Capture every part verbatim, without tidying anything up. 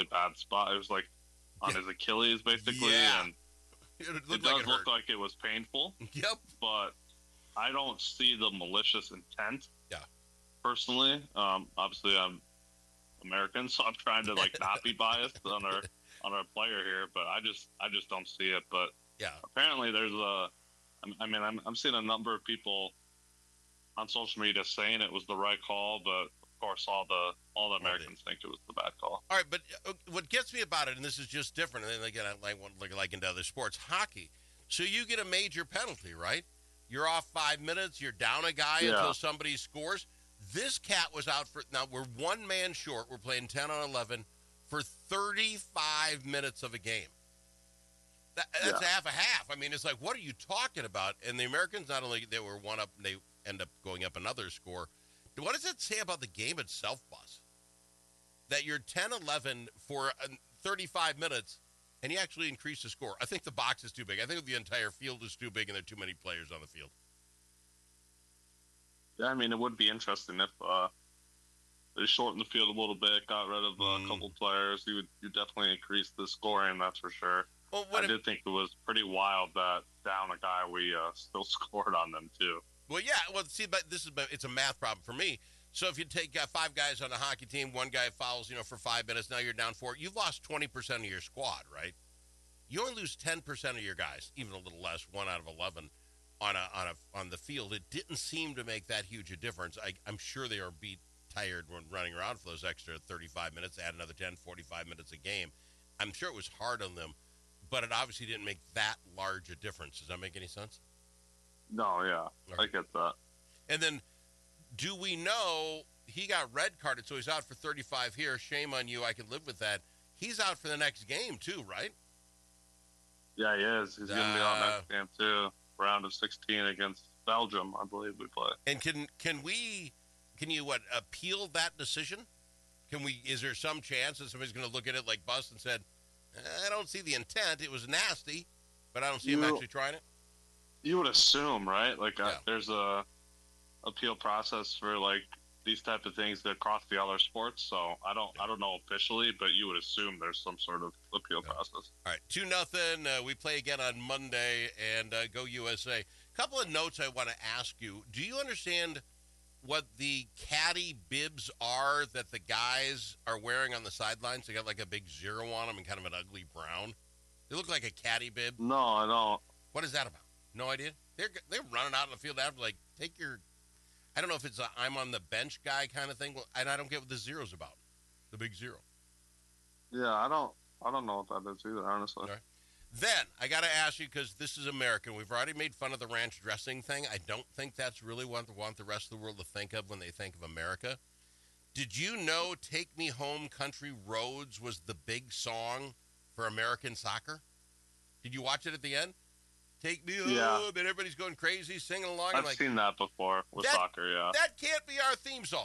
bad spot. It was like on his Achilles, basically, Yeah. and It, it looked does like it look hurt. like it was painful. Yep. But I don't see the malicious intent. Yeah. Personally, um, obviously I'm American, so I'm trying to like not be biased on our on our player here, but I just I just don't see it. But Yeah. apparently, there's a. I mean, I'm I'm seeing a number of people on social media saying it was the right call, but of course, all the all the Americans think it was the bad call. All right, but uh, what gets me about it, and this is just different, and then again, I like like like into other sports, hockey. So you get a major penalty, right? You're off five minutes. You're down a guy Yeah. until somebody scores. This cat was out for now. We're one man short. We're playing ten on eleven for thirty-five minutes of a game. That, that's Yeah. half a half. I mean, it's like, what are you talking about? And the Americans, not only they were one up, and they end up going up another score. What does that say about the game itself, Buzz? That you're ten eleven for uh, thirty-five minutes, and you actually increase the score. I think the box is too big. I think the entire field is too big, and there are too many players on the field. Yeah, I mean, it would be interesting if uh, they shortened the field a little bit, got rid of uh, Mm. a couple players. You would you definitely increase the scoring, that's for sure. Well, what I if, did think it was pretty wild that down a guy we uh, still scored on them too. well, yeah. Well, see, but this is it's a math problem for me. So if you take uh, five guys on a hockey team, one guy fouls, you know, for five minutes, now you're down four. You've lost twenty percent of your squad, right? You only lose ten percent of your guys, even a little less, one out of eleven on a on a on the field. It didn't seem to make that huge a difference. I, I'm sure they are beat tired when running around for those extra thirty-five minutes, add another ten, forty-five minutes a game. I'm sure it was hard on them, but it obviously didn't make that large a difference. Does that make any sense? No, yeah, I get that. And then, do we know he got red carded, so he's out for thirty-five here. Shame on you. I can live with that. He's out for the next game, too, right? Yeah, he is. He's going to be Uh, on next game too. Round of sixteen against Belgium, I believe we play. And can can we, can you, what, appeal that decision? Can we, is there some chance that somebody's going to look at it like Bus and said, I don't see the intent. It was nasty, but I don't see him You- actually trying it? You would assume, right? Like, Yeah. uh, there's a appeal process for like these type of things that cross the other sports. So I don't, I don't know officially, but you would assume there's some sort of appeal process. All right, two nothing. Uh, we play again on Monday, and uh, go U S A. Couple of notes I want to ask you. Do you understand what the caddy bibs are that the guys are wearing on the sidelines? They got like a big zero on them and kind of an ugly brown. They look like a caddy bib. No, I don't. What is that about? No idea. They're they're running out in the field after like take your. I don't know if it's a I'm on the bench guy kind of thing, and I don't get what the zero's about. The big zero. Yeah, I don't. I don't know what that is either, honestly. All right. Then, I got to ask you, because this is American. We've already made fun of the ranch dressing thing. I don't think that's really what they want the rest of the world to think of when they think of America. Did you know Take Me Home Country Roads was the big song for American soccer? Did you watch it at the end? Take me home, Yeah. and everybody's going crazy, singing along. I've I'm like, seen that before with That- soccer. Yeah. that can't be our theme song.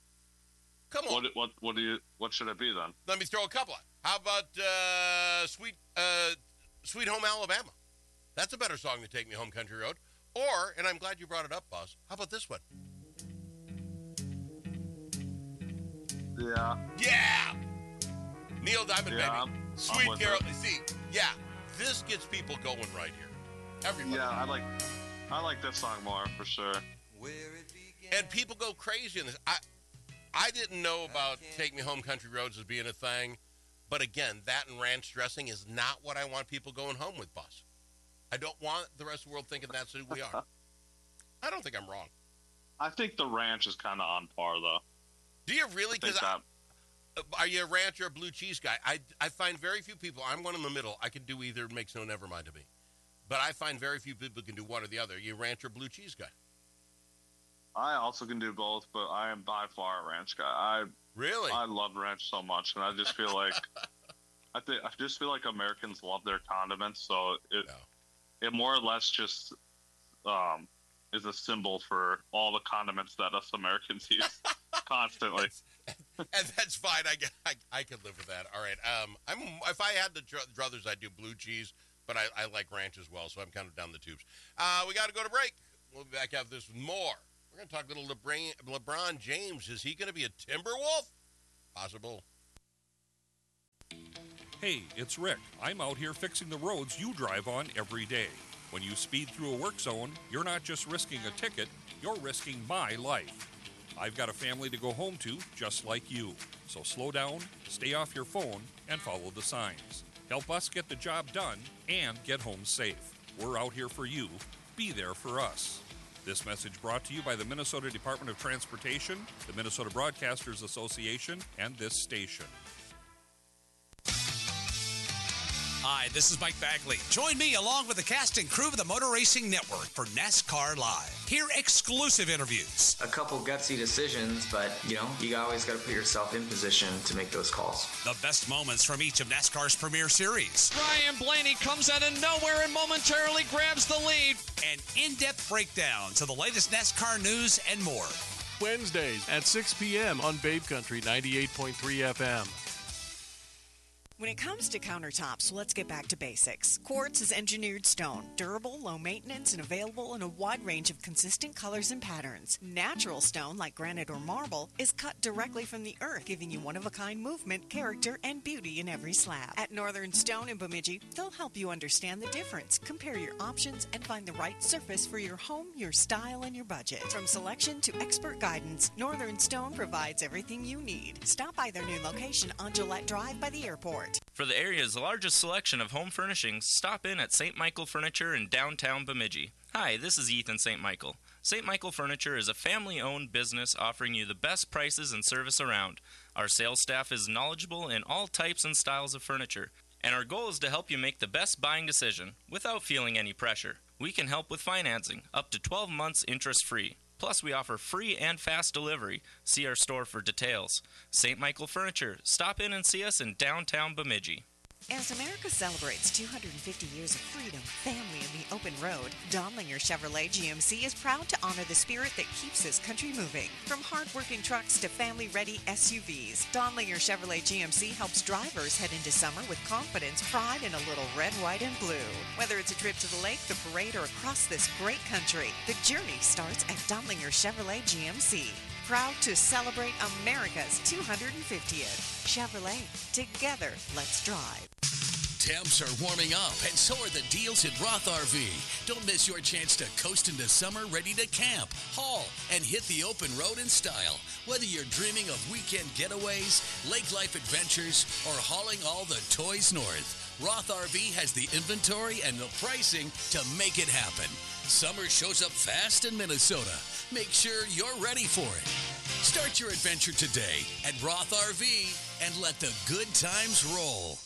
Come on. What? What? What do you? What should it be then? Let me throw a couple. How about uh, Sweet uh, Sweet Home Alabama? That's a better song than Take Me Home Country Road. Or, and I'm glad you brought it up, boss, how about this one? Yeah. Yeah! Neil Diamond, Yeah, baby. I'm- I'm Sweet with Carol. it. See, yeah, this gets people going right here. Everybody. Yeah, I like. I like this song more for sure. And people go crazy in this. I I didn't know about Take Me Home Country Roads as being a thing, but again, that and ranch dressing is not what I want people going home with, boss. I don't want the rest of the world thinking that's who we are. I don't think I'm wrong. I think the ranch is kind of on par though. Do you really? I think Because that. are you a ranch or a blue cheese guy? I, I find very few people. I'm one in the middle. I can do either. It makes no never mind to me. But I find very few people can do one or the other. Are you a ranch or blue cheese guy? I also can do both, but I am by far a ranch guy. I Really? I love ranch so much, and I just feel like I think I just feel like Americans love their condiments, so it No. it more or less just um, is a symbol for all the condiments that us Americans use constantly. And that's fine. I, I, I can live with that. All right. Um, I'm if I had the dr- druthers, I'd do blue cheese, but I, I like ranch as well, so I'm kind of down the tubes. Uh, we got to go to break. We'll be back after this with more. We're going to talk a little LeBron, LeBron James. Is he going to be a Timberwolf? Possible. Hey, it's Rick. I'm out here fixing the roads you drive on every day. When you speed through a work zone, you're not just risking a ticket, you're risking my life. I've got a family to go home to, just like you. So slow down, stay off your phone, and follow the signs. Help us get the job done and get home safe. We're out here for you. Be there for us. This message brought to you by the Minnesota Department of Transportation, the Minnesota Broadcasters Association, and this station. Hi, this is Mike Bagley. Join me along with the cast and crew of the Motor Racing Network for NASCAR Live. Hear exclusive interviews. A couple gutsy decisions, but, you know, you always got to put yourself in position to make those calls. The best moments from each of NASCAR's premier series. Ryan Blaney comes out of nowhere and momentarily grabs the lead. And in-depth breakdowns of the latest NASCAR news and more. Wednesdays at six p.m. on Babe Country ninety-eight point three F M. When it comes to countertops, let's get back to basics. Quartz is engineered stone, durable, low maintenance, and available in a wide range of consistent colors and patterns. Natural stone, like granite or marble, is cut directly from the earth, giving you one-of-a-kind movement, character, and beauty in every slab. At Northern Stone in Bemidji, they'll help you understand the difference, compare your options, and find the right surface for your home, your style, and your budget. From selection to expert guidance, Northern Stone provides everything you need. Stop by their new location on Gillette Drive by the airport. For the area's largest selection of home furnishings, stop in at Saint Michael Furniture in downtown Bemidji. Hi, this is Ethan Saint Michael. Saint Michael Furniture is a family-owned business offering you the best prices and service around. Our sales staff is knowledgeable in all types and styles of furniture, and our goal is to help you make the best buying decision without feeling any pressure. We can help with financing, up to twelve months interest-free. Plus, we offer free and fast delivery. See our store for details. Saint Michael Furniture. Stop in and see us in downtown Bemidji. As America celebrates two hundred fifty years of freedom, family, and the open road, Donlinger Chevrolet G M C is proud to honor the spirit that keeps this country moving. From hard-working trucks to family-ready S U Vs, Donlinger Chevrolet G M C helps drivers head into summer with confidence, pride, and a little red, white, and blue. Whether it's a trip to the lake, the parade, or across this great country, the journey starts at Donlinger Chevrolet G M C. Proud to celebrate America's two hundred fiftieth. Chevrolet. Together, let's drive. Temps are warming up, and so are the deals at Roth R V. Don't miss your chance to coast into summer ready to camp, haul, and hit the open road in style. Whether you're dreaming of weekend getaways, lake life adventures, or hauling all the toys north, Roth R V has the inventory and the pricing to make it happen. Summer shows up fast in Minnesota. Make sure you're ready for it. Start your adventure today at Roth R V and let the good times roll.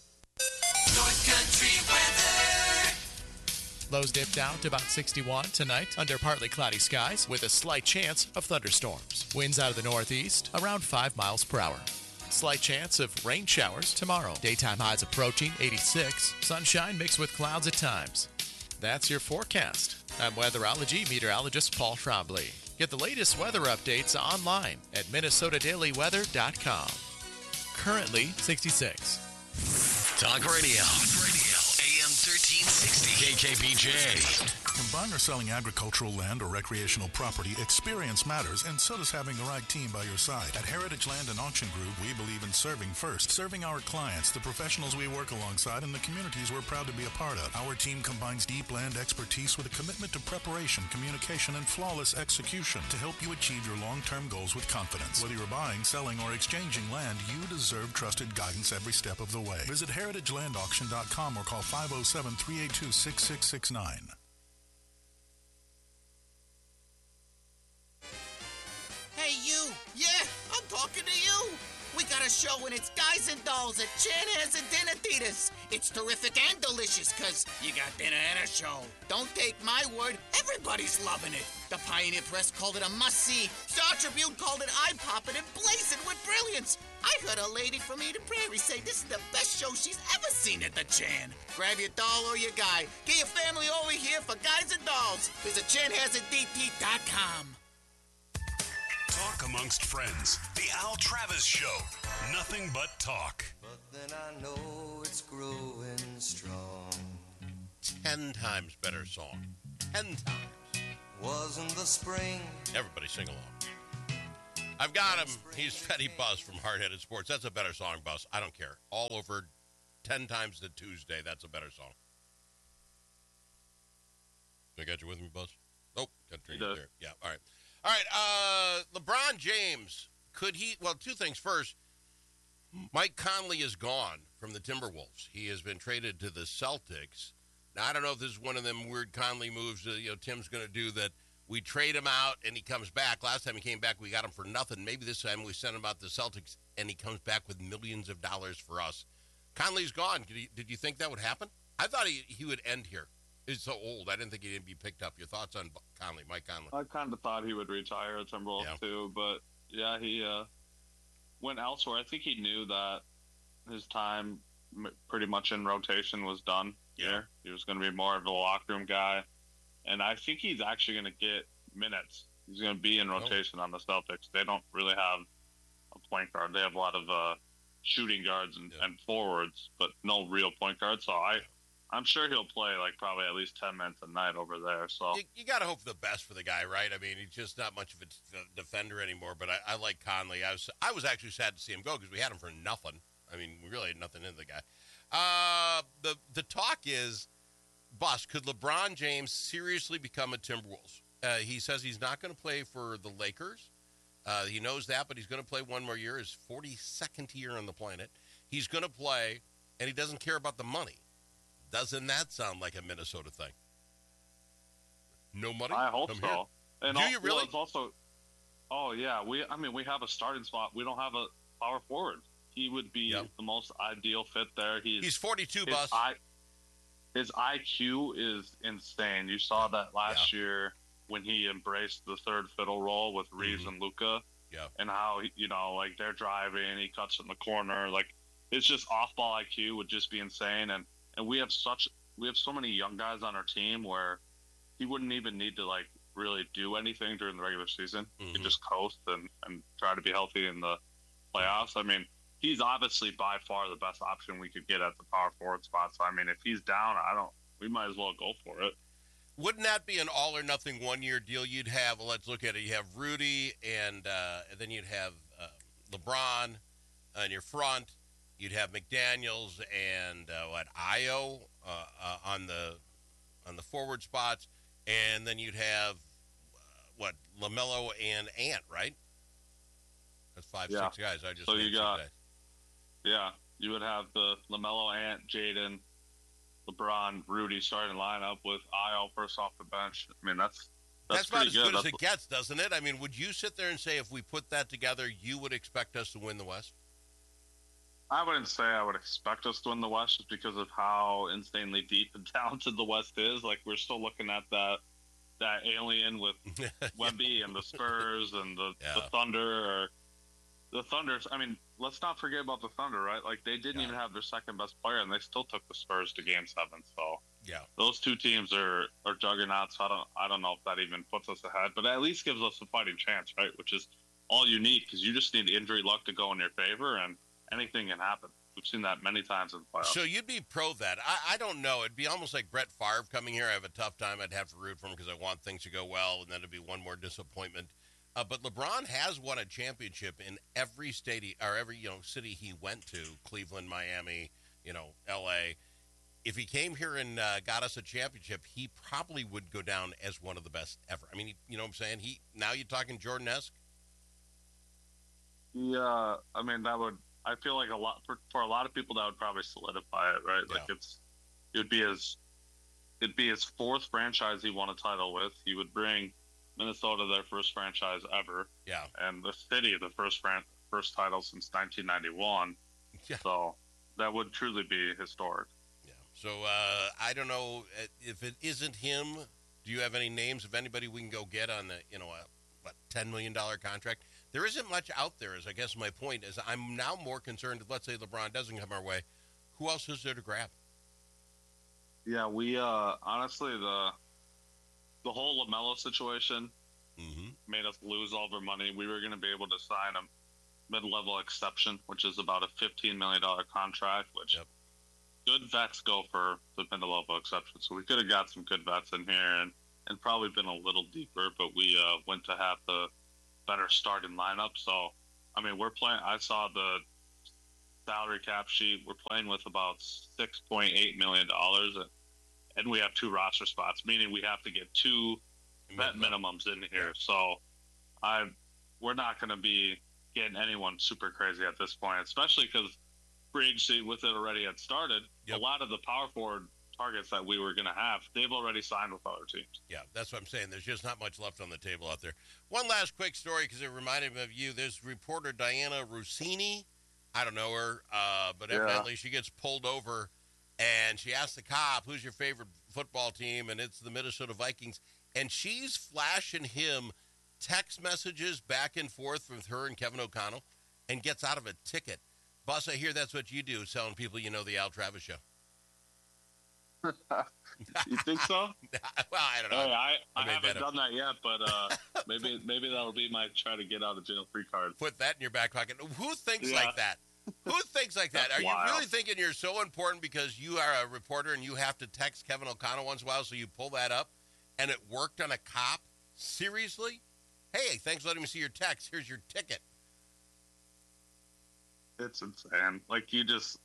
North Country weather. Lows dip down to about sixty-one tonight under partly cloudy skies with a slight chance of thunderstorms. Winds out of the northeast around five miles per hour. Slight chance of rain showers tomorrow. Daytime highs approaching eighty-six. Sunshine mixed with clouds at times. That's your forecast. I'm weatherology meteorologist Paul Trombley. Get the latest weather updates online at minnesota daily weather dot com. Currently sixty-six. Talk Radio. Talk Radio. A M thirteen sixty. K K B J. When buying or selling agricultural land or recreational property, experience matters, and so does having the right team by your side. At Heritage Land and Auction Group, we believe in serving first, serving our clients, the professionals we work alongside, and the communities we're proud to be a part of. Our team combines deep land expertise with a commitment to preparation, communication, and flawless execution to help you achieve your long-term goals with confidence. Whether you're buying, selling, or exchanging land, you deserve trusted guidance every step of the way. Visit heritage land auction dot com or call five oh seven, three eight two, six six six nine. Hey, you! Yeah, I'm talking to you! We got a show and it's Guys and Dolls at Chanhassen and Dinner Theaters. It's terrific and delicious because you got dinner and a show. Don't take my word, everybody's loving it. The Pioneer Press called it a must-see. Star Tribune called it eye-popping and blazing with brilliance. I heard a lady from Eden Prairie say this is the best show she's ever seen at the Chan. Grab your doll or your guy. Get your family over here for Guys and Dolls. Visit chanhassen d t dot com. Talk amongst friends. The Al Travis Show. Nothing but talk. But then I know it's growing strong. Ten times better song. Ten times. Wasn't the spring. Everybody sing along. I've got him. He's Fetty Buzz from Hard Headed Sports. That's a better song, Buzz. I don't care. All over ten times the Tuesday. That's a better song. I got you with me, Buzz? Oh, got to there. Yeah, all right. All right, uh, LeBron James, could he, well, two things. First, Mike Conley is gone from the Timberwolves. He has been traded to the Celtics. Now, I don't know if this is one of them weird Conley moves that, you know, Tim's going to do, that we trade him out and he comes back. Last time he came back, we got him for nothing. Maybe this time we sent him out to the Celtics and he comes back with millions of dollars for us. Conley's gone. Did, he, did you think that would happen? I thought he, he would end here. He's so old. I didn't think he'd be picked up. Your thoughts on Conley, Mike Conley? I kind of thought he would retire at Timberwolves yeah. too, but yeah, he uh, went elsewhere. I think he knew that his time pretty much in rotation was done yeah. here. He was going to be more of a locker room guy, and I think he's actually going to get minutes. He's going to be in rotation oh. on the Celtics. They don't really have a point guard. They have a lot of uh, shooting guards and, yeah. and forwards, but no real point guard. So I. I'm sure he'll play like probably at least ten minutes a night over there. So you, you got to hope for the best for the guy, right? I mean, he's just not much of a defender anymore. But I, I like Conley. I was I was actually sad to see him go because we had him for nothing. I mean, we really had nothing in the guy. Uh, the the talk is, boss, could LeBron James seriously become a Timberwolves? Uh, he says he's not going to play for the Lakers. Uh, he knows that, but he's going to play one more year. His forty-second year on the planet. He's going to play, and he doesn't care about the money. Doesn't that sound like a Minnesota thing? No money? I hope Come so. Here. And Do also, you really? It's also, oh, yeah. We, I mean, we have a starting spot. We don't have a power forward. He would be yep. the most ideal fit there. He's, He's forty-two, his boss. I, his I Q is insane. You saw that last yeah. year when he embraced the third fiddle role with Reeves mm-hmm. and Luka. Yeah. And how, you know, like, they're driving, he cuts in the corner. Like, it's just off-ball I Q would just be insane. And And we have such we have so many young guys on our team where he wouldn't even need to like really do anything during the regular season. Mm-hmm. He could just coast and, and try to be healthy in the playoffs. I mean, he's obviously by far the best option we could get at the power forward spot. So I mean, if he's down, I don't we might as well go for it. Wouldn't that be an all or nothing one year deal? You'd have well, let's look at it. You have Rudy and, uh, and then you'd have uh, LeBron on your front. You'd have McDaniels and uh, what Ayo uh, uh, on the on the forward spots, and then you'd have uh, what LaMelo and Ant, right? That's five, yeah. six guys. I just so you got yeah, you would have the LaMelo, Ant, Jaden, LeBron, Rudy starting lineup with Ayo first off the bench. I mean, that's that's, that's about as good, good that's as it gets, doesn't it? I mean, would you sit there and say if we put that together, you would expect us to win the West? I wouldn't say I would expect us to win the West just because of how insanely deep and talented the West is. Like, we're still looking at that that alien with Wemby and the Spurs and the, yeah. the Thunder. Or the Thunder, I mean, let's not forget about the Thunder, right? Like, they didn't yeah. even have their second best player, and they still took the Spurs to Game seven. So yeah, those two teams are, are juggernauts. I don't, I don't know if that even puts us ahead, but at least gives us a fighting chance, right? Which is all you need because you just need injury luck to go in your favor, and anything can happen. We've seen that many times in the playoffs. So you'd be pro that. I, I don't know. It'd be almost like Brett Favre coming here. I have a tough time. I'd have to root for him because I want things to go well, and then it'd be one more disappointment. Uh, but LeBron has won a championship in every stadium or every you know city he went to: Cleveland, Miami, you know, L A. If he came here and uh, got us a championship, he probably would go down as one of the best ever. I mean, he, you know what I'm saying? He now you're talking Jordan-esque. Yeah, I mean that would. I feel like a lot for, for a lot of people that would probably solidify it, right? Yeah. Like it's, it would be his, it'd be his fourth franchise he won a title with. He would bring Minnesota their first franchise ever. Yeah. And the city the first fran- first title since nineteen ninety-one. Yeah. So that would truly be historic. Yeah. So uh, I don't know if it isn't him. Do you have any names of anybody we can go get on the you know a what ten million dollar contract? There isn't much out there, is I guess my point is I'm now more concerned if, let's say, LeBron doesn't come our way. Who else is there to grab? Yeah, we, uh, honestly, the the whole LaMelo situation mm-hmm. made us lose all of our money. We were going to be able to sign a mid-level exception, which is about a fifteen million dollars contract, which yep. good vets go for the mid-level exception. So we could have got some good vets in here and, and probably been a little deeper, but we uh, went to have the better starting lineup. So, I mean, we're playing. I saw the salary cap sheet, we're playing with about six point eight million dollars, and we have two roster spots, meaning we have to get two vet minimums in here. So I, we're not going to be getting anyone super crazy at this point, especially because free agency with it already had started. Yep. A lot of the power forward targets that we were going to have, they've already signed with other teams. Yeah, that's what I'm saying. There's just not much left on the table out there. One last quick story, because it reminded me of you. There's reporter Diana Rossini. I don't know her, uh, but yeah. evidently she gets pulled over, and she asks the cop, who's your favorite football team? And it's the Minnesota Vikings. And she's flashing him text messages back and forth with her and Kevin O'Connell and gets out of a ticket. Boss, I hear that's what you do, telling people you know the Al Travis Show. You think so? Well, I don't know. Hey, I, I, I haven't done that yet, but uh, maybe maybe that'll be my try to get out of jail free card. Put that in your back pocket. Who thinks yeah. like that? Who thinks like that? That's Are wild. you really thinking you're so important because you are a reporter and you have to text Kevin O'Connell once in a while, so you pull that up and it worked on a cop? Seriously? Hey, thanks for letting me see your text. Here's your ticket. It's insane. Like, you just,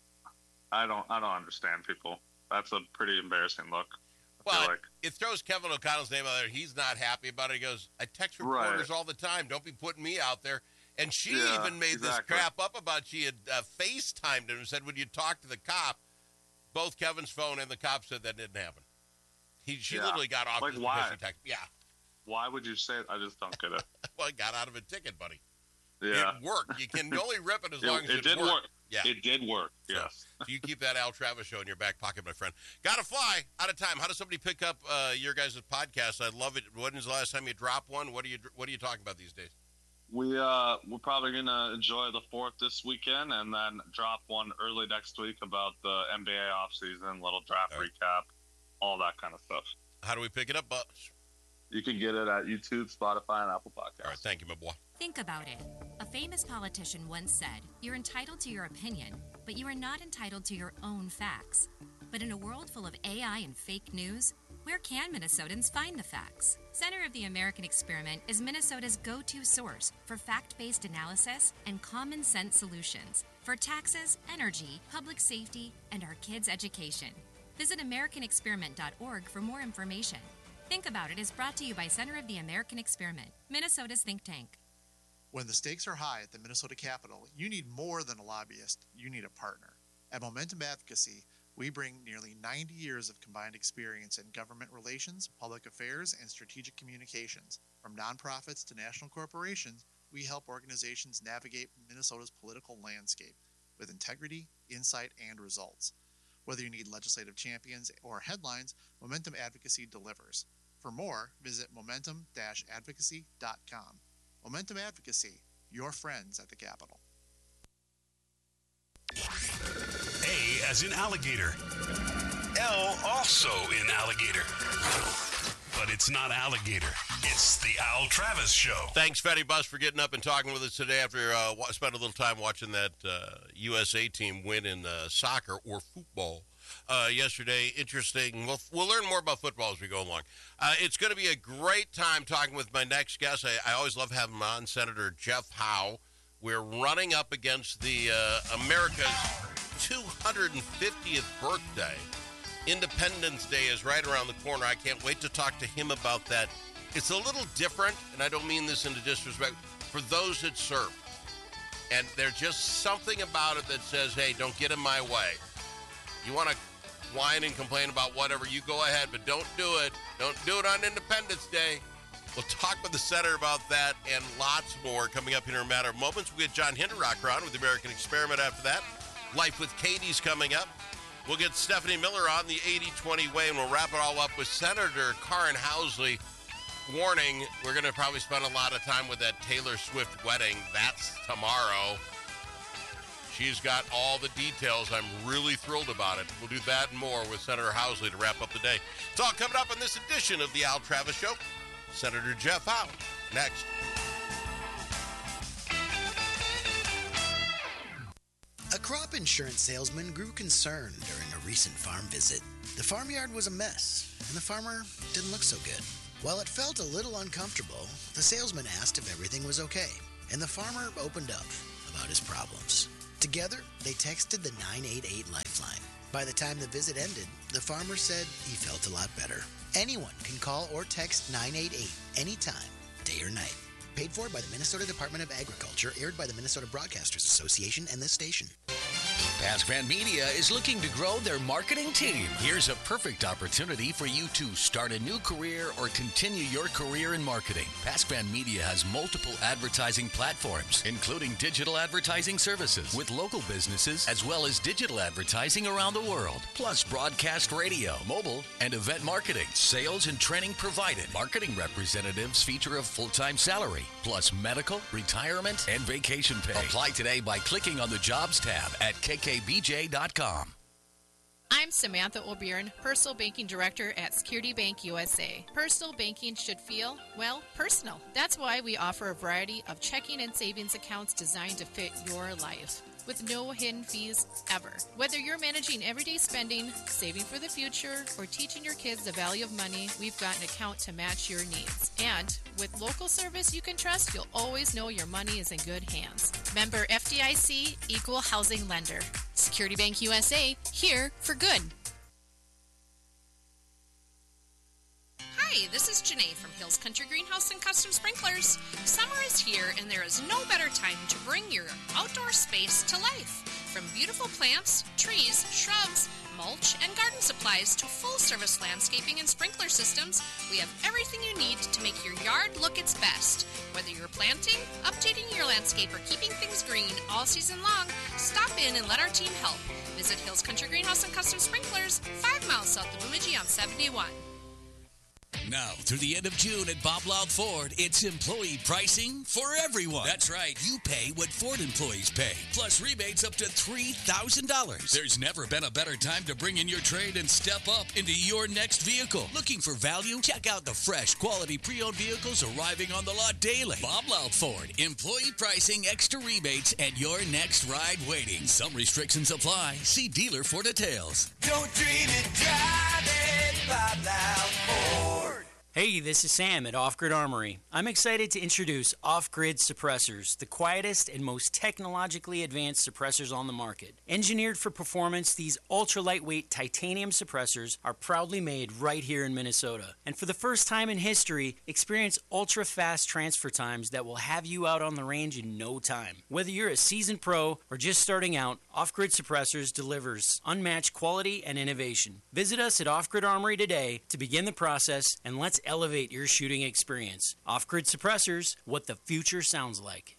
I don't, I don't understand people. That's a pretty embarrassing look. I Well, like. it, it throws Kevin O'Connell's name out there. He's not happy about it. He goes, I text reporters Right. all the time. Don't be putting me out there. And she Yeah, even made this exactly. crap up about she had uh, FaceTimed him and said, when you talk to the cop, both Kevin's phone and the cop said that didn't happen. He, she Yeah. literally got off Like, because why? she texted. Yeah. Why would you say it? I just don't get it. Well, he got out of a ticket, buddy. Yeah. It worked. You can only rip it as It- long as it it, did worked. work. Yeah. It did work, So, yes. so you keep that Al Travis Show in your back pocket, my friend. Gotta fly. Out of time. How does somebody pick up uh, your guys' podcast? I love it. When was the last time you dropped one? What are you What are you talking about these days? We uh we're probably gonna enjoy the fourth this weekend, and then drop one early next week about the N B A offseason, little draft All right. recap, all that kind of stuff. How do we pick it up, Buzz? You can get it at YouTube, Spotify, and Apple Podcasts. All right, thank you, my boy. Think about it. A famous politician once said, "You're entitled to your opinion, but you are not entitled to your own facts." But in a world full of A I and fake news, where can Minnesotans find the facts? Center of the American Experiment is Minnesota's go-to source for fact-based analysis and common sense solutions for taxes, energy, public safety, and our kids' education. Visit American Experiment dot org for more information. Think About It is brought to you by Center of the American Experiment, Minnesota's think tank. When the stakes are high at the Minnesota Capitol, you need more than a lobbyist. You need a partner. At Momentum Advocacy, we bring nearly ninety years of combined experience in government relations, public affairs, and strategic communications. From nonprofits to national corporations, we help organizations navigate Minnesota's political landscape with integrity, insight, and results. Whether you need legislative champions or headlines, Momentum Advocacy delivers. For more, visit momentum dash advocacy dot com. Momentum Advocacy, your friends at the Capitol. A as in alligator. L also in alligator. But it's not alligator. It's the Al Travis Show. Thanks, Fetty Bus, for getting up and talking with us today after uh, wa- spent a little time watching that uh, U S A team win in uh, soccer or football uh, yesterday. Interesting. We'll, we'll learn more about football as we go along. Uh, it's going to be a great time talking with my next guest. I, I always love having him on, Senator Jeff Howe. We're running up against the uh, America's two hundred fiftieth birthday. Independence Day is right around the corner. I can't wait to talk to him about that. It's a little different, and I don't mean this in disrespect, for those that serve. And there's just something about it that says, hey, don't get in my way. You want to whine and complain about whatever, you go ahead, but don't do it. Don't do it on Independence Day. We'll talk with the senator about that and lots more coming up here in a matter of moments. We get John Hinderrocker on with the American Experiment after that. Life with Katie's coming up. We'll get Stephanie Miller on the eighty twenty way, and we'll wrap it all up with Senator Karin Housley. Warning, we're going to probably spend a lot of time with that Taylor Swift wedding. That's tomorrow. She's got all the details. I'm really thrilled about it. We'll do that and more with Senator Housley to wrap up the day. It's all coming up in this edition of the Al Travis Show. Senator Jeff Howe, next. A crop insurance salesman grew concerned during a recent farm visit. The farmyard was a mess, and the farmer didn't look so good. While it felt a little uncomfortable, the salesman asked if everything was okay, and the farmer opened up about his problems. Together, they texted the nine eight eight Lifeline. By the time the visit ended, the farmer said he felt a lot better. Anyone can call or text nine eight eight anytime, day or night. Paid for by the Minnesota Department of Agriculture, aired by the Minnesota Broadcasters Association and this station. Pasquan Media is looking to grow their marketing team. Here's a perfect opportunity for you to start a new career or continue your career in marketing. Pasquan Media has multiple advertising platforms, including digital advertising services with local businesses, as well as digital advertising around the world, plus broadcast radio, mobile, and event marketing. Sales and training provided. Marketing representatives feature a full-time salary, plus medical, retirement, and vacation pay. Apply today by clicking on the Jobs tab at K K B J dot com. I'm Samantha O'Byrne, Personal Banking Director at Security Bank U S A. Personal banking should feel, well, personal. That's why we offer a variety of checking and savings accounts designed to fit your life, with no hidden fees ever. Whether you're managing everyday spending, saving for the future, or teaching your kids the value of money, we've got an account to match your needs. And with local service you can trust, you'll always know your money is in good hands. Member F D I C, Equal Housing Lender. Security Bank U S A, here for good. Hi, this is Janae from Hills Country Greenhouse and Custom Sprinklers. Summer is here, and there is no better time to bring your outdoor space to life. From beautiful plants, trees, shrubs, mulch, and garden supplies to full-service landscaping and sprinkler systems, we have everything you need to make your yard look its best. Whether you're planting, updating your landscape, or keeping things green all season long, stop in and let our team help. Visit Hills Country Greenhouse and Custom Sprinklers, five miles south of Bemidji on seventy-one. Now, through the end of June at Bob Loud Ford, it's employee pricing for everyone. That's right. You pay what Ford employees pay, plus rebates up to three thousand dollars. There's never been a better time to bring in your trade and step up into your next vehicle. Looking for value? Check out the fresh, quality pre-owned vehicles arriving on the lot daily. Bob Loud Ford. Employee pricing, extra rebates, and your next ride waiting. Some restrictions apply. See dealer for details. Don't dream it, drive it, Bob Loud Ford. Hey, this is Sam at Off Grid Armory. I'm excited to introduce Off Grid Suppressors, the quietest and most technologically advanced suppressors on the market. Engineered for performance, these ultra-lightweight titanium suppressors are proudly made right here in Minnesota. And for the first time in history, experience ultra-fast transfer times that will have you out on the range in no time. Whether you're a seasoned pro or just starting out, Off Grid Suppressors delivers unmatched quality and innovation. Visit us at Off Grid Armory today to begin the process, and let's elevate your shooting experience. Off-Grid Suppressors, what the future sounds like.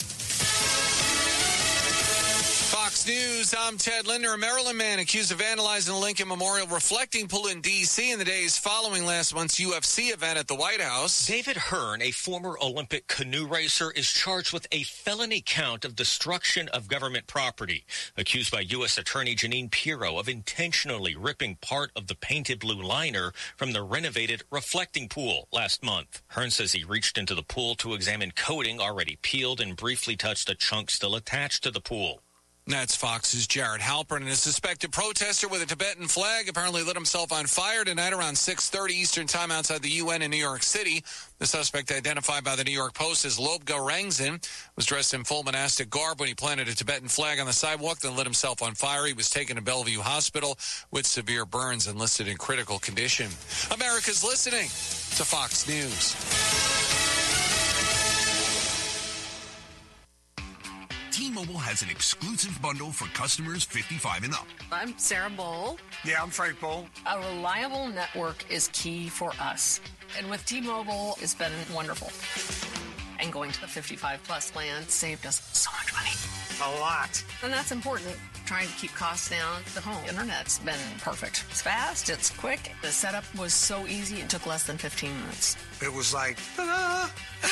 Fox News, I'm Ted Linder. A Maryland man accused of vandalizing the Lincoln Memorial Reflecting Pool in D C in the days following last month's U F C event at the White House. David Hearn, a former Olympic canoe racer, is charged with a felony count of destruction of government property, accused by U S Attorney Janine Pirro of intentionally ripping part of the painted blue liner from the renovated reflecting pool last month. Hearn says he reached into the pool to examine coating already peeled and briefly touched a chunk still attached to the pool. That's Fox's Jared Halpern, and a suspected protester with a Tibetan flag apparently lit himself on fire tonight around six thirty Eastern Time outside the U N in New York City. The suspect, identified by the New York Post as Lobgo Rangzin, was dressed in full monastic garb when he planted a Tibetan flag on the sidewalk, then lit himself on fire. He was taken to Bellevue Hospital with severe burns and listed in critical condition. America's listening to Fox News. T-Mobile has an exclusive bundle for customers fifty-five and up. I'm Sarah Bowl. Yeah, I'm Frank Bowl. A reliable network is key for us. And with T-Mobile, it's been wonderful. And going to the fifty-five plus plan saved us so much money. A lot. And that's important. Trying to keep costs down. The home internet's been perfect. It's fast, it's quick. The setup was so easy, it took less than fifteen minutes. It was like, ta-da!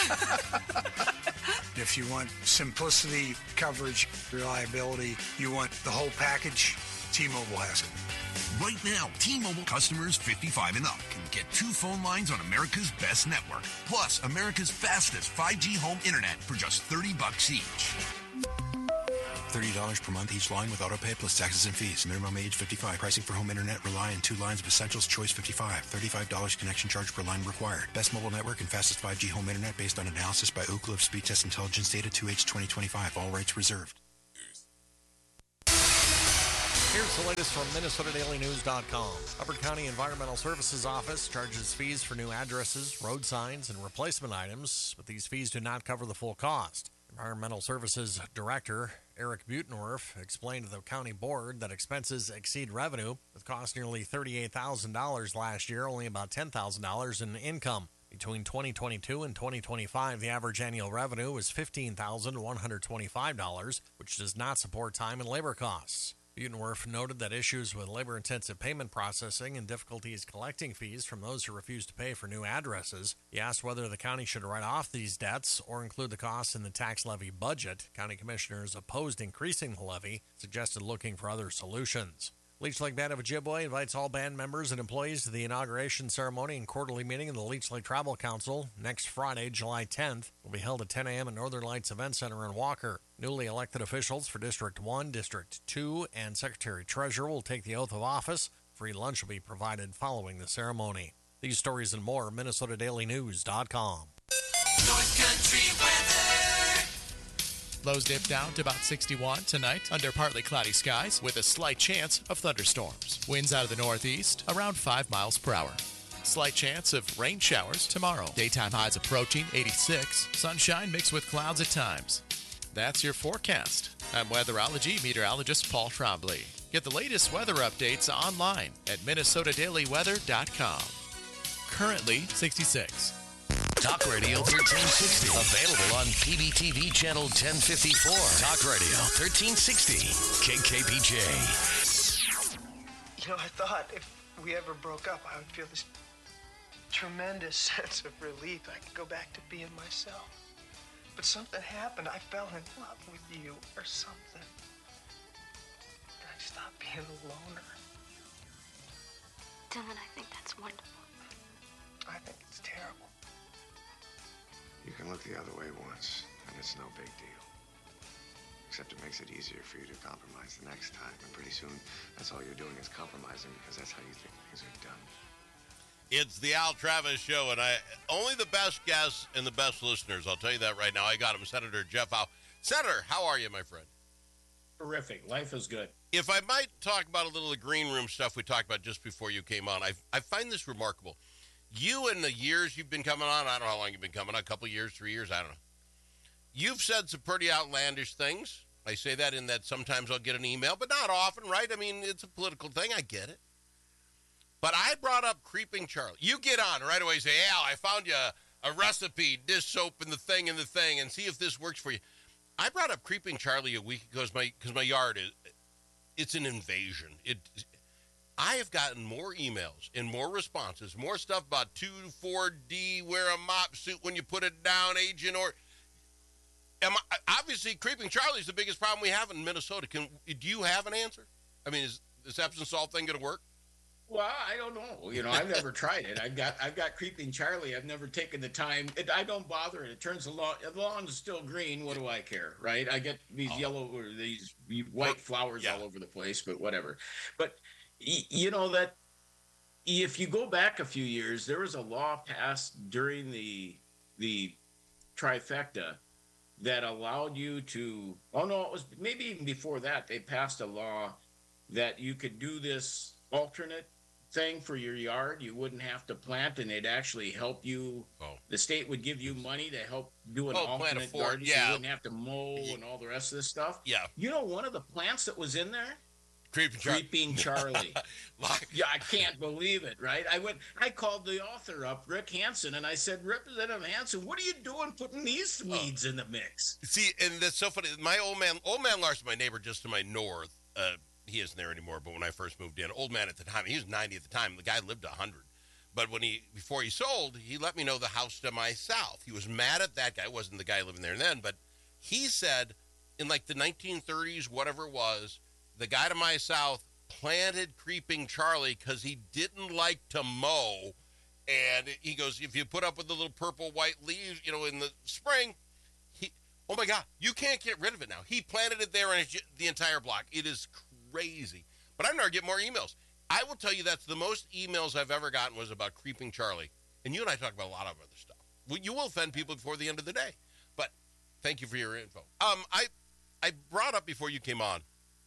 If you want simplicity, coverage, reliability, you want the whole package, T-Mobile has it. Right now, T-Mobile customers fifty-five and up can get two phone lines on America's best network, plus America's fastest five G home internet for just thirty bucks each. thirty dollars per month each line with auto pay plus taxes and fees. Minimum age fifty-five. Pricing for home internet rely on two lines of Essentials Choice fifty-five. thirty-five dollars connection charge per line required. Best mobile network and fastest five G home internet based on analysis by Ookla of Speed Test Intelligence Data two H twenty twenty-five. All rights reserved. Here's the latest from Minnesota Daily News dot com. Hubbard County Environmental Services Office charges fees for new addresses, road signs, and replacement items, but these fees do not cover the full cost. Environmental Services Director Eric Butenwerf explained to the county board that expenses exceed revenue, with costs nearly thirty-eight thousand dollars last year, only about ten thousand dollars in income. Between twenty twenty-two and twenty twenty-five, the average annual revenue was fifteen thousand one hundred twenty-five dollars, which does not support time and labor costs. Butenwerf noted that issues with labor-intensive payment processing and difficulties collecting fees from those who refuse to pay for new addresses. He asked whether the county should write off these debts or include the costs in the tax levy budget. County commissioners opposed increasing the levy, suggested looking for other solutions. Leech Lake Band of Ojibwe invites all band members and employees to the inauguration ceremony and quarterly meeting of the Leech Lake Tribal Council next Friday, July tenth. It will be held at ten a.m. at Northern Lights Event Center in Walker. Newly elected officials for District one, District two, and Secretary-Treasurer will take the oath of office. Free lunch will be provided following the ceremony. These stories and more, Minnesota Daily News dot com. North Country weather. Lows dip down to about sixty-one tonight under partly cloudy skies with a slight chance of thunderstorms. Winds out of the northeast around five miles per hour. Slight chance of rain showers tomorrow. Daytime highs approaching eighty-six. Sunshine mixed with clouds at times. That's your forecast. I'm weatherology meteorologist Paul Trombley. Get the latest weather updates online at Minnesota Daily Weather dot com. Currently sixty-six. Talk Radio thirteen sixty. Available on P B T V Channel ten fifty-four. Talk Radio thirteen sixty. K K P J. You know, I thought if we ever broke up, I would feel this tremendous sense of relief. I could go back to being myself. But something happened. I fell in love with you or something. And I stopped being a loner. Dylan, I think that's wonderful. I think it's terrible. You can look the other way once, and it's no big deal. Except it makes it easier for you to compromise the next time. And pretty soon, that's all you're doing is compromising because that's how you think things are done. It's the Al Travis Show, and I only the best guests and the best listeners. I'll tell you that right now. I got him, Senator Jeff Howe. Senator, how are you, my friend? Terrific. Life is good. If I might talk about a little of the green room stuff we talked about just before you came on, I I find this remarkable. You, in the years you've been coming on, I don't know how long you've been coming on, a couple years, three years, I don't know. You've said some pretty outlandish things. I say that in that sometimes I'll get an email, but not often, right? I mean, it's a political thing. I get it. But I brought up Creeping Charlie. You get on right away and say, Al, I found you a, a recipe, dish soap and the thing and the thing, and see if this works for you. I brought up Creeping Charlie a week ago because my, because my yard, is it's an invasion. It I have gotten more emails and more responses, more stuff about two four D, wear a mop suit when you put it down, Agent or... Am I, obviously, Creeping Charlie is the biggest problem we have in Minnesota. Can Do you have an answer? I mean, is this Epsom salt thing going to work? Well, I don't know. You know, I've never tried it. I've got I've got Creeping Charlie. I've never taken the time. It, I don't bother it. It turns the lawn. The lawn's still green. What do I care, right? I get these oh. yellow or these white flowers yeah. all over the place, but whatever. But y- you know that if you go back a few years, there was a law passed during the the trifecta that allowed you to. Oh no, it was maybe even before that. They passed a law that you could do this alternate thing for your yard. You wouldn't have to plant, and they'd actually help you. Oh. The state would give you money to help do an oh, alternate garden. Yeah. So you wouldn't have to mow and all the rest of this stuff. Yeah. You know, one of the plants that was in there? Creeping Charlie. Creeping Charlie. Yeah, I can't believe it, right? I went. I called the author up, Rick Hansen, and I said, Representative Hansen, what are you doing putting these weeds oh. in the mix? See, and that's so funny. My old man, old man Larson, my neighbor just to my north, uh, he isn't there anymore, but when I first moved in, old man at the time, he was ninety at the time. The guy lived one hundred. But when he, before he sold, he let me know the house to my south. He was mad at that guy. It wasn't the guy living there then, but he said in like the nineteen thirties, whatever it was, the guy to my south planted Creeping Charlie because he didn't like to mow. And he goes, if you put up with the little purple white leaves, you know, in the spring, he, oh my God, you can't get rid of it now. He planted it there and it's the entire block. It is crazy. But I never get more emails. I will tell you that's the most emails I've ever gotten was about Creeping Charlie. And you and I talk about a lot of other stuff. Well, you will offend people before the end of the day. But thank you for your info. Um, I I brought up before you came on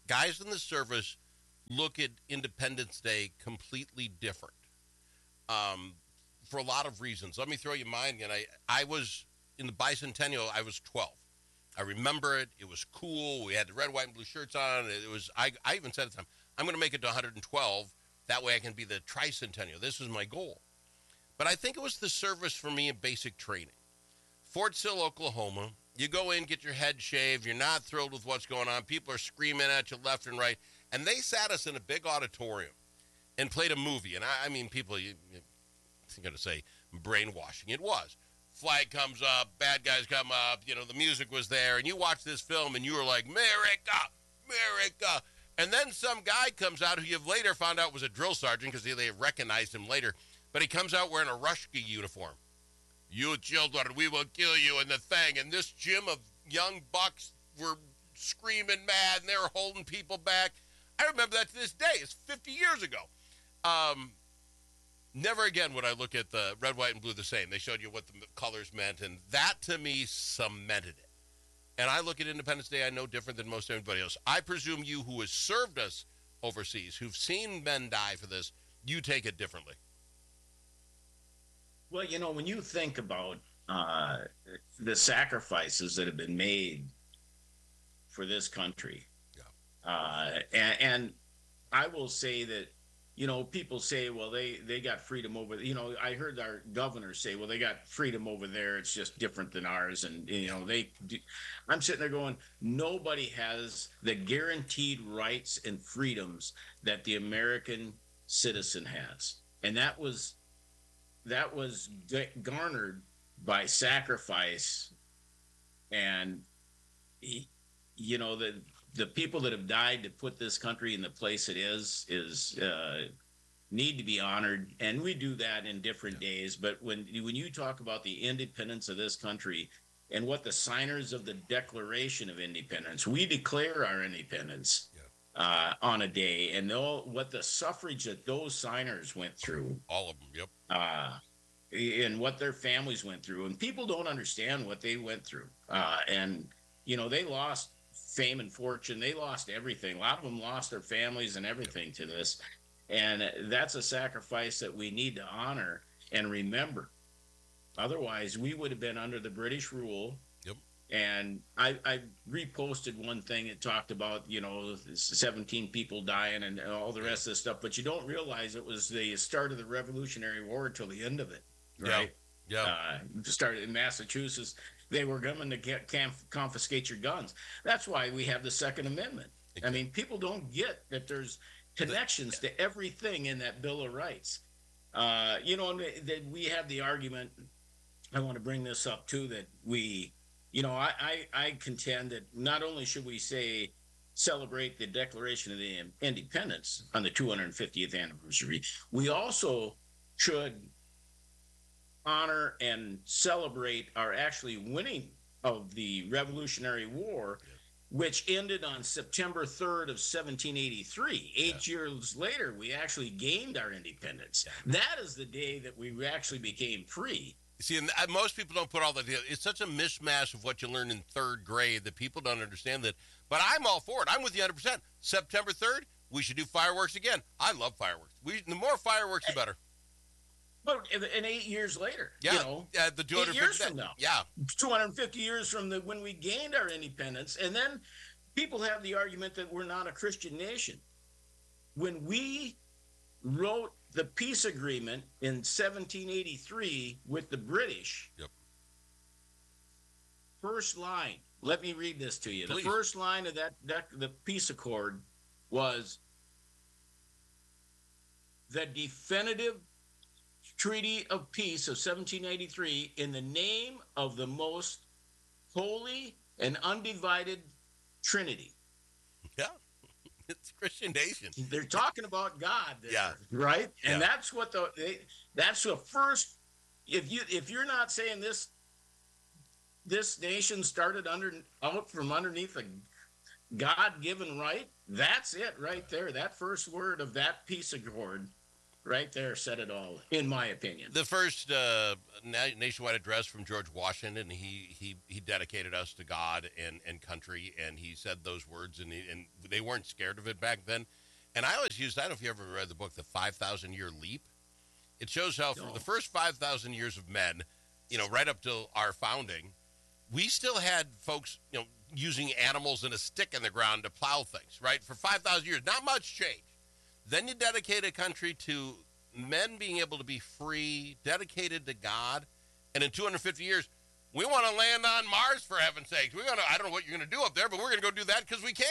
guys in the service look at Independence Day completely different um, for a lot of reasons. Let me throw you mine again. I, I was in the bicentennial, I was twelve. I remember it. It was cool. We had the red, white, and blue shirts on. It was. I, I even said at the time, I'm going to make it to one hundred twelve. That way I can be the tricentennial. This was my goal. But I think it was the service for me in basic training. Fort Sill, Oklahoma. You go in, get your head shaved. You're not thrilled with what's going on. People are screaming at you left and right. And they sat us in a big auditorium and played a movie. And I, I mean, people, you, you, I'm going to say brainwashing. It was. Flag comes up, bad guys come up, you know, the music was there. And you watch this film and you were like, America, America. And then some guy comes out who you've later found out was a drill sergeant because they, they recognized him later. But he comes out wearing a Rushki uniform. You children, we will kill you in the thing. And this gym of young bucks were screaming mad, and they were holding people back. I remember that to this day. It's fifty years ago. Um, never again would I look at the red, white, and blue the same. They showed you what the colors meant, and that, to me, cemented it. And I look at Independence Day, I know different than most everybody else. I presume you who has served us overseas, who've seen men die for this, you take it differently. Well, you know, when you think about uh, the sacrifices that have been made for this country, yeah. uh, and, and I will say that, you know, people say, well, they, they got freedom over, you know, I heard our governor say, well, they got freedom over there. It's just different than ours. And, you know, they, I'm sitting there going, nobody has the guaranteed rights and freedoms that the American citizen has. And that was, that was garnered by sacrifice. And, you know, the, the people that have died to put this country in the place it is, is uh, need to be honored. And we do that in different yeah. days. But when, when you talk about the independence of this country and what the signers of the Declaration of Independence, we declare our independence yeah. uh, on a day, and all, what the suffrage that those signers went through. All of them, yep. Uh, and what their families went through. And people don't understand what they went through. Uh, and, you know, they lost fame and fortune. They lost everything. A lot of them lost their families and everything to this. And that's a sacrifice that we need to honor and remember. Otherwise, we would have been under the British rule. Yep. And I, I reposted one thing that talked about, you know, seventeen people dying and all the rest of this stuff. But you don't realize it was the start of the Revolutionary War till the end of it. Right? Yeah. Uh, started in Massachusetts. They were going to get, confiscate your guns. That's why we have the Second Amendment. Exactly. I mean, people don't get that there's connections to everything in that Bill of Rights. Uh, you know, that we have the argument, I want to bring this up too, that we, you know, I, I, I contend that not only should we say celebrate the Declaration of the Independence on the two hundred fiftieth anniversary, we also should honor and celebrate our actually winning of the Revolutionary War, yeah. which ended on September third of seventeen eighty-three. Eight yeah. years later, we actually gained our independence. Yeah. That is the day that we actually became free. See, and most people don't put all that together. It's such a mishmash of what you learn in third grade that people don't understand that. But I'm all for it. I'm with you one hundred percent. September third, we should do fireworks again. I love fireworks. We, the more fireworks, the better. But and eight years later, yeah, you know, uh, the two hundred fifty eight years from now, yeah, two hundred fifty years from the when we gained our independence, and then people have the argument that we're not a Christian nation. When we wrote the peace agreement in seventeen eighty-three with the British, yep. First line. Let me read this to you. Please. The first line of that, that the peace accord was the definitive Treaty of Peace of seventeen eighty-three in the name of the most holy and undivided Trinity. Yeah, it's Christian nation. They're talking about God there, yeah. right? And yeah. that's what the they, that's the first. If you if you're not saying this, this nation started under out from underneath a God-given right. That's it right there. That first word of that peace accord right there said it all, in my opinion. The first uh, na- nationwide address from George Washington, he he he dedicated us to God and, and country, and he said those words, and, he, and they weren't scared of it back then. And I always used, I don't know if you ever read the book, The five thousand Year Leap. It shows how for No. the first five thousand years of men, you know, right up till our founding, we still had folks, you know, using animals and a stick in the ground to plow things, right? For five thousand years, not much change. Then you dedicate a country to men being able to be free, dedicated to God, and in two hundred fifty years, we want to land on Mars, for heaven's sakes. We're gonna, I don't know what you're going to do up there, but we're going to go do that because we can.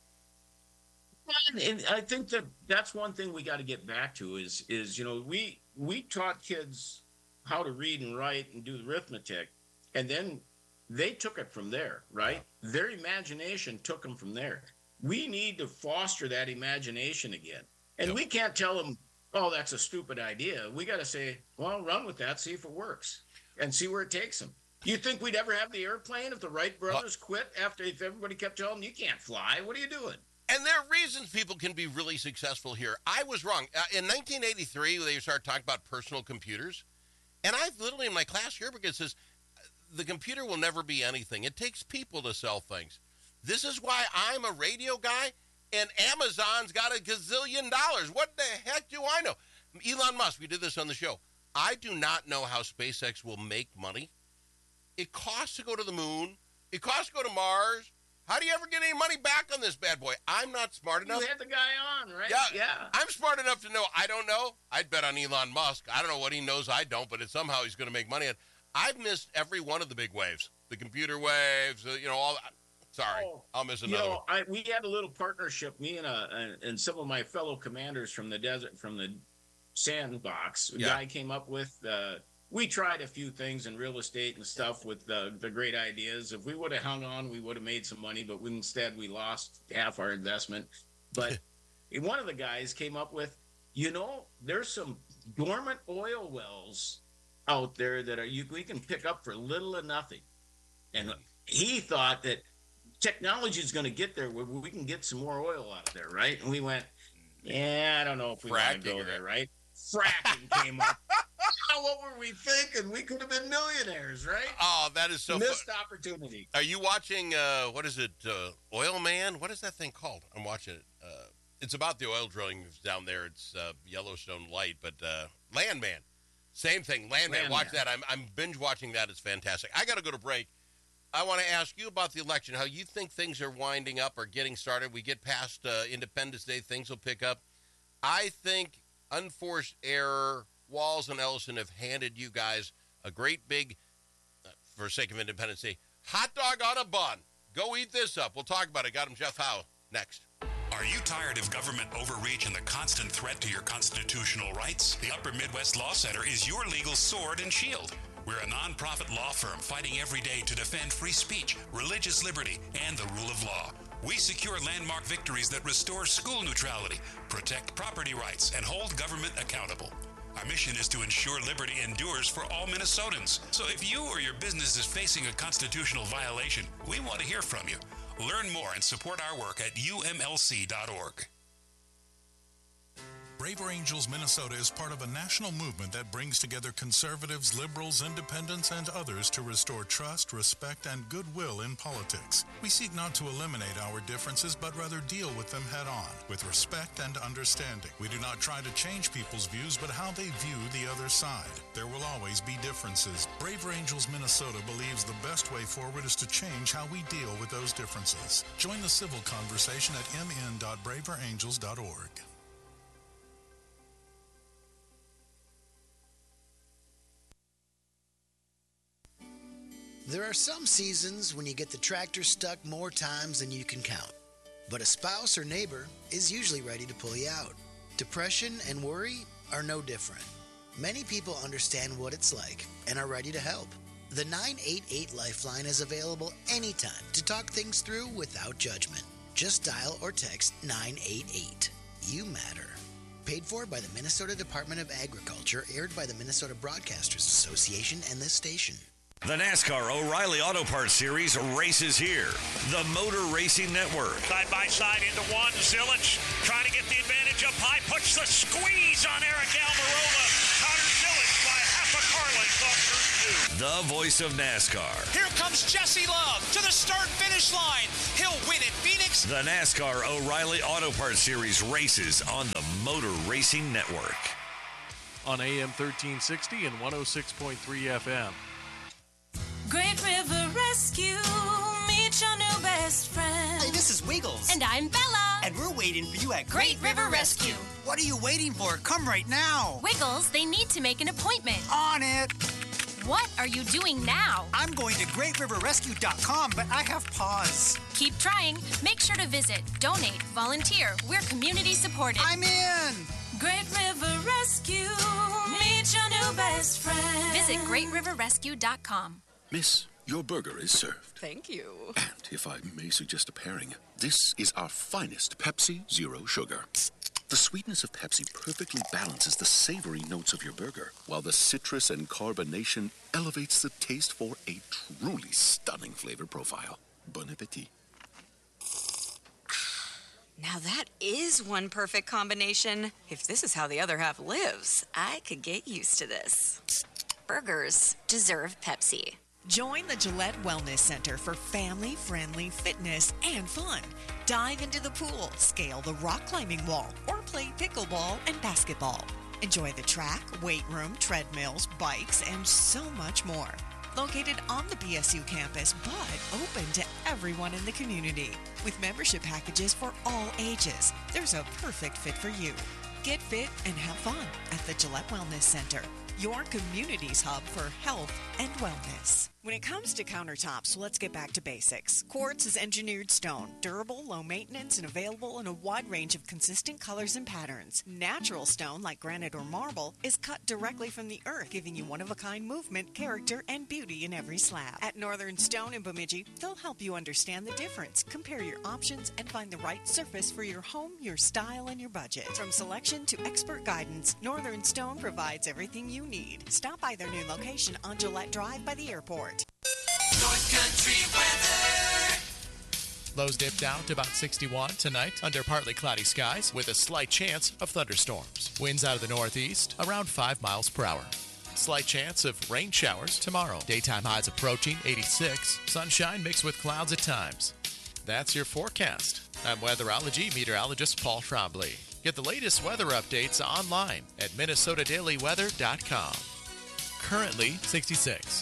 And, and I think that that's one thing we got to get back to is, is you know, we we taught kids how to read and write and do arithmetic, and then they took it from there, right? Yeah. Their imagination took them from there. We need to foster that imagination again. And yep. we can't tell them, oh, that's a stupid idea. We got to say, well, run with that, see if it works, and see where it takes them. You think we'd ever have the airplane if the Wright brothers quit after, if everybody kept telling them, you can't fly, what are you doing? And there are reasons people can be really successful here. I was wrong. Uh, in nineteen eighty-three, they started talking about personal computers. And I literally, in my class yearbook, it says, the computer will never be anything. It takes people to sell things. This is why I'm a radio guy, and Amazon's got a gazillion dollars. What the heck do I know? Elon Musk, we did this on the show. I do not know how SpaceX will make money. It costs to go to the moon. It costs to go to Mars. How do you ever get any money back on this bad boy? I'm not smart enough. You had the guy on, right? Yeah, yeah. I'm smart enough to know I don't know. I'd bet on Elon Musk. I don't know what he knows I don't, but it's somehow he's going to make money. And I've missed every one of the big waves, the computer waves, uh, you know, all that. Sorry, oh, I'll miss another you know, one. I, we had a little partnership, me and, uh, and and some of my fellow commanders from the desert, from the sandbox. A Yeah. guy came up with, uh, we tried a few things in real estate and stuff with the, the great ideas. If we would have hung on, we would have made some money, but instead we lost half our investment. But one of the guys came up with, you know, there's some dormant oil wells out there that are you we can pick up for little or nothing. And he thought that technology is going to get there where we can get some more oil out of there, right? And we went, yeah, I don't know if we want to go there, right? Fracking came up. What were we thinking? We could have been millionaires, right? Oh, that is so missed fun. opportunity. Are you watching, uh, what is it, uh, Oil Man? What is that thing called? I'm watching it. Uh, it's about the oil drilling down there. It's uh, Yellowstone Light, but uh, Landman. Same thing. Landman. Landman. Watch that. I'm, I'm binge watching that. It's fantastic. I got to go to break. I want to ask you about the election, how you think things are winding up or getting started. We get past uh, Independence Day, things will pick up. I think unforced error, Walz and Ellison have handed you guys a great big, uh, for sake of Independence Day, hot dog on a bun. Go eat this up. We'll talk about it. Got him, Jeff Howe, next. Are you tired of government overreach and the constant threat to your constitutional rights? The Upper Midwest Law Center is your legal sword and shield. We're a nonprofit law firm fighting every day to defend free speech, religious liberty, and the rule of law. We secure landmark victories that restore school neutrality, protect property rights, and hold government accountable. Our mission is to ensure liberty endures for all Minnesotans. So if you or your business is facing a constitutional violation, we want to hear from you. Learn more and support our work at U M L C dot org. Braver Angels Minnesota is part of a national movement that brings together conservatives, liberals, independents, and others to restore trust, respect, and goodwill in politics. We seek not to eliminate our differences, but rather deal with them head on, with respect and understanding. We do not try to change people's views, but how they view the other side. There will always be differences. Braver Angels Minnesota believes the best way forward is to change how we deal with those differences. Join the civil conversation at m n dot braver angels dot org. There are some seasons when you get the tractor stuck more times than you can count. But a spouse or neighbor is usually ready to pull you out. Depression and worry are no different. Many people understand what it's like and are ready to help. The nine eight eight Lifeline is available anytime to talk things through without judgment. Just dial or text nine eight eight. You matter. Paid for by the Minnesota Department of Agriculture, aired by the Minnesota Broadcasters Association and this station. The NASCAR O'Reilly Auto Parts Series races here. The Motor Racing Network. Side by side into one. Zilic trying to get the advantage Japai puts the squeeze on Eric Almirola. Connor Dillon by half a car length off turn two. The voice of NASCAR. Here comes Jesse Love to the start-finish line. He'll win at Phoenix. The NASCAR O'Reilly Auto Parts Series races on the Motor Racing Network. On A M thirteen sixty and one oh six point three F M. Great River Rescue, meet your new best friend. Hey, this is Wiggles. And I'm Bella. And we're waiting for you at Great River Rescue. What are you waiting for? Come right now. Wiggles, they need to make an appointment. On it. What are you doing now? I'm going to great river rescue dot com, but I have pause. Keep trying. Make sure to visit, donate, volunteer. We're community supported. I'm in. Great River Rescue, meet your new best friend. Visit great river rescue dot com. Miss, your burger is served. Thank you. And if I may suggest a pairing, this is our finest Pepsi Zero Sugar. The sweetness of Pepsi perfectly balances the savory notes of your burger, while the citrus and carbonation elevates the taste for a truly stunning flavor profile. Bon appetit. Now that is one perfect combination. If this is how the other half lives, I could get used to this. Burgers deserve Pepsi. Join the Gillette Wellness Center for family-friendly fitness and fun. Dive into the pool, scale the rock climbing wall, or play pickleball and basketball. Enjoy the track, weight room, treadmills, bikes, and so much more. Located on the B S U campus, but open to everyone in the community. With membership packages for all ages, there's a perfect fit for you. Get fit and have fun at the Gillette Wellness Center, your community's hub for health and wellness. When it comes to countertops, let's get back to basics. Quartz is engineered stone, durable, low maintenance, and available in a wide range of consistent colors and patterns. Natural stone, like granite or marble, is cut directly from the earth, giving you one-of-a-kind movement, character, and beauty in every slab. At Northern Stone in Bemidji, they'll help you understand the difference, compare your options, and find the right surface for your home, your style, and your budget. From selection to expert guidance, Northern Stone provides everything you need. Stop by their new location on Gillette Drive by the airport. North Country weather. Lows dipped down to about sixty-one tonight under partly cloudy skies with a slight chance of thunderstorms. Winds out of the northeast around five miles per hour. Slight chance of rain showers tomorrow. Daytime highs approaching eighty-six. Sunshine mixed with clouds at times. That's your forecast. I'm weatherology meteorologist Paul Trombley. Get the latest weather updates online at minnesota daily weather dot com. Currently sixty-six.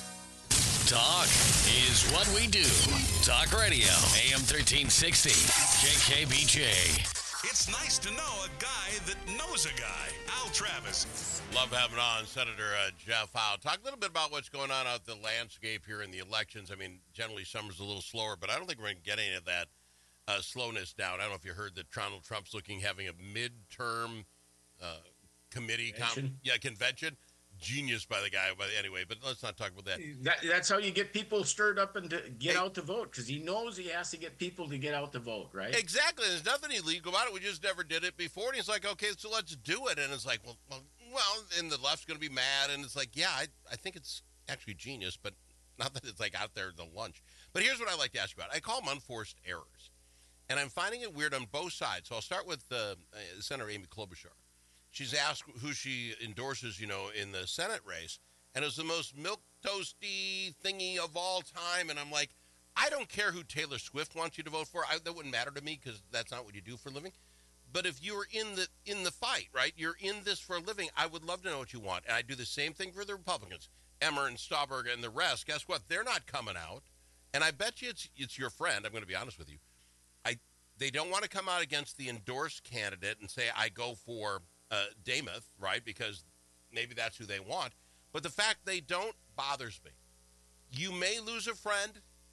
Talk is what we do. Talk Radio, A M thirteen sixty, K K B J. It's nice to know a guy that knows a guy. Al Travis. Love having on Senator uh, Jeff Howe. Talk a little bit about what's going on out the landscape here in the elections. I mean, generally summer's a little slower, but I don't think we're going to get any of that uh, slowness down. I don't know if you heard that Donald Trump's looking having a midterm uh, committee, Convention? Com- yeah, convention. Genius by the guy, but anyway, but let's not talk about that. that that's how you get people stirred up and to get hey. out to vote, because he knows he has to get people to get out to vote, right? Exactly. There's nothing illegal about it. We just never did it before. And he's like, okay, so let's do it. And it's like, well, well, well and the left's going to be mad. And it's like, yeah, I, I think it's actually genius, but not that it's like out there the lunch. But here's what I like to ask you about. I call them unforced errors. And I'm finding it weird on both sides. So I'll start with uh, Senator Amy Klobuchar. She's asked who she endorses, you know, in the Senate race, and it was the most milquetoasty thingy of all time. And I'm like, I don't care who Taylor Swift wants you to vote for. I, that wouldn't matter to me because that's not what you do for a living. But if you were in the in the fight, right, you're in this for a living, I would love to know what you want. And I do the same thing for the Republicans. Emmer and Stauberg and the rest, guess what? They're not coming out. And I bet you it's it's your friend. I'm going to be honest with you. I They don't want to come out against the endorsed candidate and say, I go for Uh, Damuth, right, because maybe that's who they want. But the fact they don't bothers me. You may lose a friend,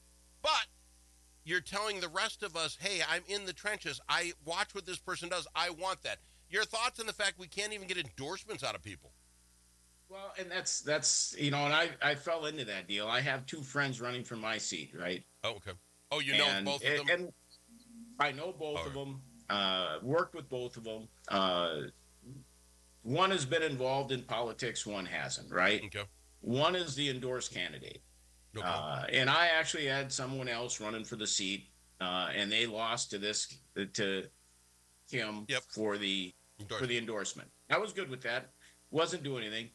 but you're telling the rest of us, hey, I'm in the trenches. I watch what this person does. I want that. Your thoughts on the fact we can't even get endorsements out of people? Well, and that's, that's you know, and I, I fell into that deal. I have two friends running for my seat, right? Oh, okay. Oh, you know and, both of them? And I know both All of right. them. Uh, worked with both of them. Uh, One has been involved in politics, one hasn't, right? Okay. One is the endorsed candidate. Okay. Uh, and I actually had someone else running for the seat, uh, and they lost to this, to him yep. for the for the endorsement. I was good with that. Wasn't doing anything.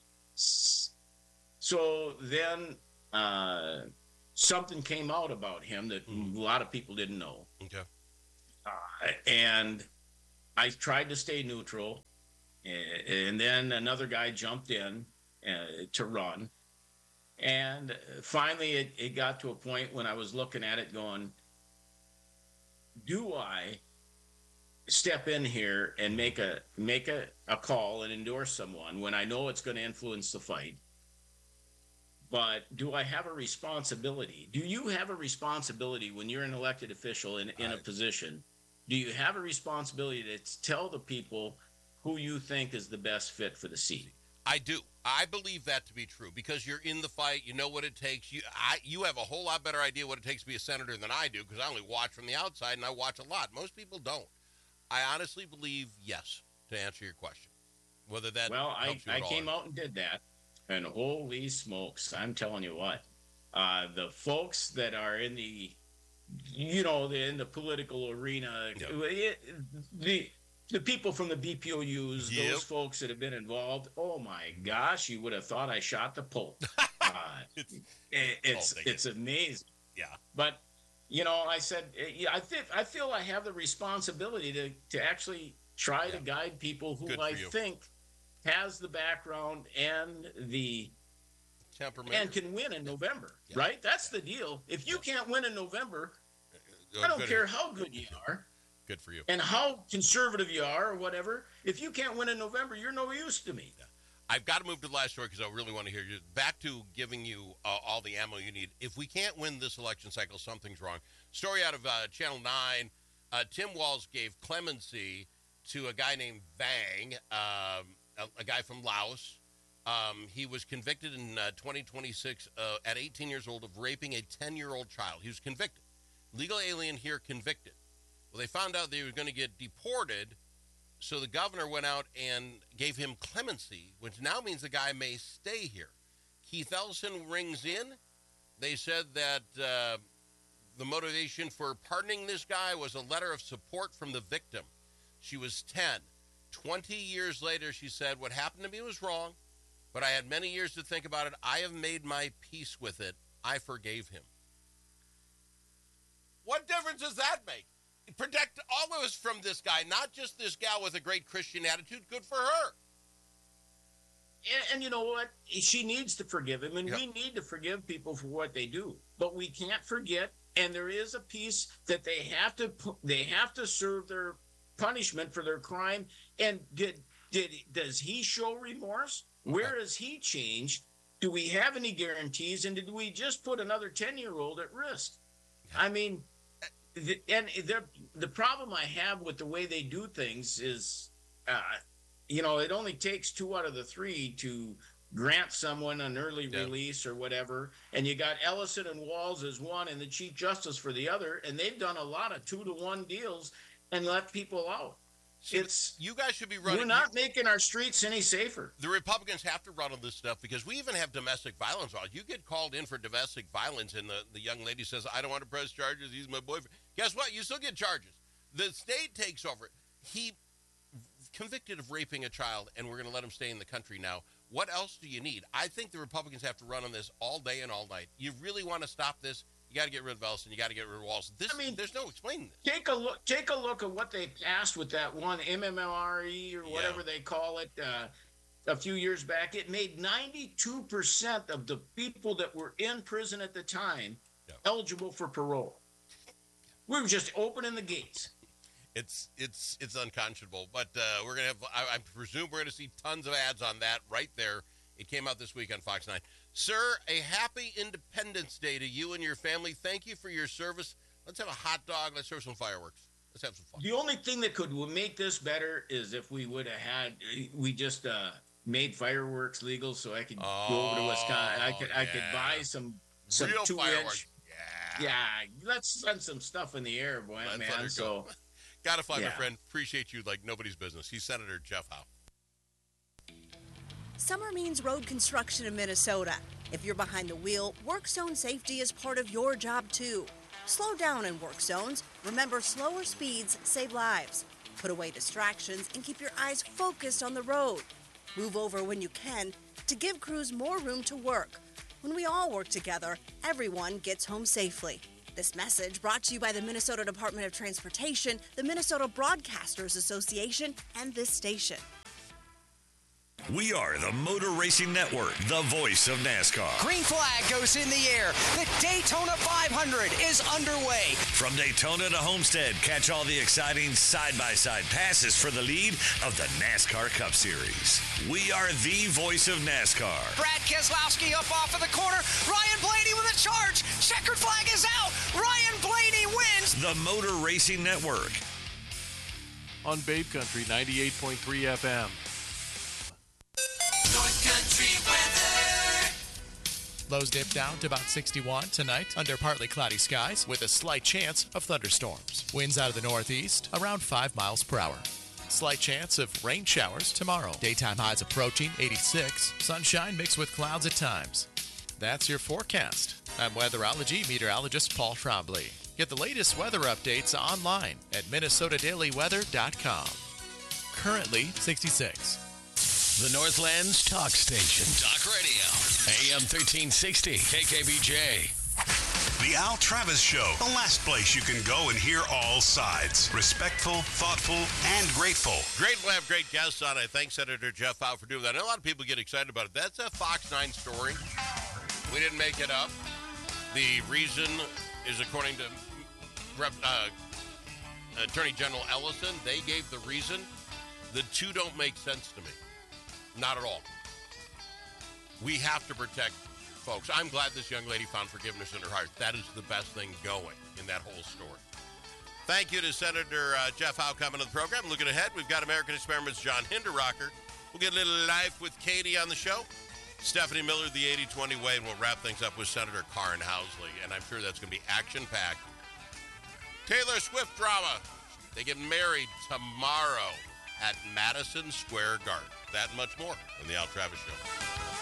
So then uh, something came out about him that mm. a lot of people didn't know. Okay. Uh, and I tried to stay neutral. And then another guy jumped in uh, to run. And finally, it, it got to a point when I was looking at it going, do I step in here and make a make a, a call and endorse someone when I know it's going to influence the fight? But do I have a responsibility? Do you have a responsibility when you're an elected official in, in a position? Do you have a responsibility to tell the people who you think is the best fit for the seat? I do. I believe that to be true because you're in the fight. You know what it takes. You I, you have a whole lot better idea what it takes to be a senator than I do because I only watch from the outside, and I watch a lot. Most people don't. I honestly believe yes, to answer your question. Whether that Well, I, helps you I at all came or- out and did that, and holy smokes, I'm telling you what. Uh, the folks that are in the, you know, the, in the political arena, it, the the people from the B P O Us, Yep. those folks that have been involved, oh my gosh, you would have thought I shot the Pope. uh, it's it, it's oh, it's amazing. Yeah. But you know, I said, yeah, I think I feel I have the responsibility to to actually try yeah. to guide people who Good I for you. think has the background and the temperament and can win in November. Yeah. Right? That's the deal. If you can't win in November, Oh, I don't good. care how good you are. Good for you. And how conservative you are or whatever, if you can't win in November, you're no use to me. Yeah. I've got to move to the last story because I really want to hear you. Back to giving you uh, all the ammo you need. If we can't win this election cycle, something's wrong. Story out of uh, Channel nine. Uh, Tim Walz gave clemency to a guy named Vang, um, a, a guy from Laos. Um, he was convicted in uh, twenty twenty-six uh, at eighteen years old of raping a ten-year-old child. He was convicted. Legal alien here convicted. Well, they found out they were going to get deported, so the governor went out and gave him clemency, which now means the guy may stay here. Keith Ellison rings in. They said that uh, the motivation for pardoning this guy was a letter of support from the victim. She was ten. twenty years later, she said, what happened to me was wrong, but I had many years to think about it. I have made my peace with it. I forgave him. What difference does that make? Protect all of us from this guy, not just this gal with a great Christian attitude. Good for her. And, and you know what? She needs to forgive him, and Yep. we need to forgive people for what they do. But we can't forget, and there is a piece that they have to pu- they have to serve their punishment for their crime. And did did does he show remorse? Where has he changed? Do we have any guarantees? And did we just put another ten-year-old at risk? I mean, the, and the the problem I have with the way they do things is, uh, you know, it only takes two out of the three to grant someone an early Yeah. release or whatever. And you got Ellison and Walz as one and the Chief Justice for the other. And they've done a lot of two to one deals and let people out. It's you guys should be running. We're not making our streets any safer. The Republicans have to run on this stuff because we even have domestic violence laws. You get called in for domestic violence, and the, the young lady says, I don't want to press charges. He's my boyfriend. Guess what? You still get charges. The state takes over. He convicted of raping a child, and we're going to let him stay in the country now. What else do you need? I think the Republicans have to run on this all day and all night. You really want to stop this? You got to get rid of Ellison. You got to get rid of Walz. This, I mean, there's no explaining this. Take a look. Take a look at what they passed with that one M M R E or whatever they call it uh, a few years back. It made ninety-two percent of the people that were in prison at the time Yeah. eligible for parole. We were just opening the gates. It's it's it's unconscionable, but uh, we're gonna have. I, I presume we're gonna see tons of ads on that right there. It came out this week on Fox nine. Sir, a happy Independence Day to you and your family. Thank you for your service. Let's have a hot dog. Let's serve some fireworks. Let's have some fun. The only thing that could make this better is if we would have had we just uh, made fireworks legal, so I could oh, go over to Wisconsin. I could yeah. I could buy some some Real two fireworks. inch. Yeah. Yeah, let's send some stuff in the air, boy, Let's let man. her So. go. Gotta fly, my Yeah. friend. Appreciate you like nobody's business. He's Senator Jeff Howe. Summer means road construction in Minnesota. If you're behind the wheel, work zone safety is part of your job too. Slow down in work zones. Remember, slower speeds save lives. Put away distractions and keep your eyes focused on the road. Move over when you can to give crews more room to work. When we all work together, everyone gets home safely. This message brought to you by the Minnesota Department of Transportation, the Minnesota Broadcasters Association, and this station. We are the Motor Racing Network, the voice of NASCAR. Green flag goes in the air. The Daytona five hundred is underway. From Daytona to Homestead, catch all the exciting side-by-side passes for the lead of the NASCAR Cup Series. We are the voice of NASCAR. Brad Keselowski up off of the corner. Ryan Blaney with a charge. Checkered flag is out. Ryan Blaney wins. The Motor Racing Network. On Babe Country ninety-eight point three F M. North Country weather. Lows dip down to about sixty-one tonight under partly cloudy skies with a slight chance of thunderstorms. Winds out of the northeast around five miles per hour. Slight chance of rain showers tomorrow. Daytime highs approaching eighty-six. Sunshine mixed with clouds at times. That's your forecast. I'm weatherology meteorologist Paul Trombley. Get the latest weather updates online at minnesota daily weather dot com. Currently sixty-six. The Northland's talk station. Talk radio. A M thirteen sixty. K K B J. The Al Travis Show. The last place you can go and hear all sides. Respectful, thoughtful, and grateful. Great to have great guests on. I thank Senator Jeff Howe for doing that. And a lot of people get excited about it. That's a Fox nine story. We didn't make it up. The reason is according to Rep, uh, Attorney General Ellison. They gave the reason. The two don't make sense to me. Not at all. We have to protect folks. I'm glad this young lady found forgiveness in her heart. That is the best thing going in that whole story. Thank you to Senator uh, Jeff Howe coming to the program. Looking ahead, we've got American Experiment's John Hinderrocker. We'll get a little life with Katie on the show. Stephanie Miller, the eighty twenty way, and we'll wrap things up with Senator Karin Housley. And I'm sure that's going to be action-packed. Taylor Swift drama. They get married tomorrow at Madison Square Garden. That and much more on the Al Travis Show.